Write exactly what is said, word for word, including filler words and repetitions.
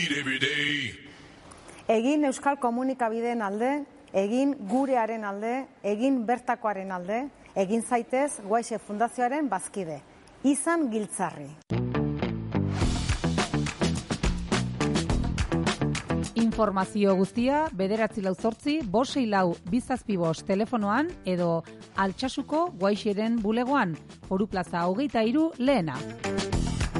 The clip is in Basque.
Egin Euskal Komunikabideen alde, egin gurearen alde, egin bertakoaren alde, egin zaitez Guaixe Fundazioaren bazkide. Izan Giltzarri. Informazio guztia bederatzi lau zortzi, bost sei lau bizazpi bost telefonoan edo Altsasuko Guaixeren bulegoan, Foru Plaza hogeita hiru lehena.